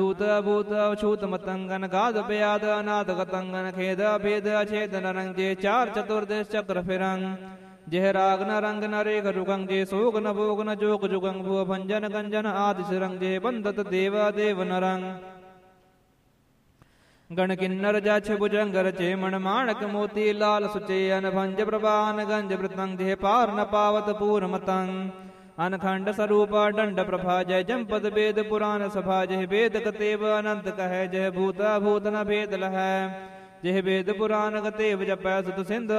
भूत भूत अछूत मतंगन गाद ब्याद अनाथ गतंगन खेद भेद अछेद नरंग जे चार चतुर्दश चक्र फिरंग जेह राग न रंग न रेख रुगंग जे सोग न भोग न जोग जुगंग भुव भंजन गंजन आदि सिरंग जे बंदत देव देव नरंग गण किन्नर जछ भुजंग रचे मण माणक मोती लाल सुचे अनभंज प्रभान गंज वृतंग जे पार न पावत पूर मतंग अनखंड स्वरूप दंड प्रभा जय जमपद वेद पुराण सभा जय वेद कतेव अनंत कह जय भूत भूत न भेद लह जय वेद पुराण कतेव जपै सुत सिंध